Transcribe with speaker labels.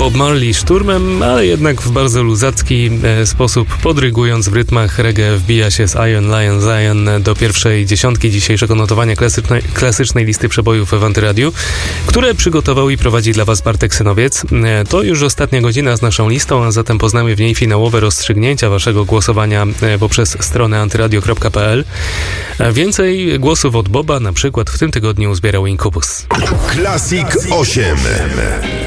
Speaker 1: Bob Marley szturmem, ale jednak w bardzo luzacki sposób, podrygując w rytmach reggae, wbija się z Iron Lion Zion do pierwszej dziesiątki dzisiejszego notowania klasycznej listy przebojów w Antyradiu, które przygotował i prowadzi dla Was Bartek Synowiec. To już ostatnia godzina z naszą listą, a zatem poznamy w niej finałowe rozstrzygnięcia Waszego głosowania poprzez stronę antyradio.pl. Więcej głosów od Boba na przykład w tym tygodniu zbierał Incubus.
Speaker 2: Classic 8.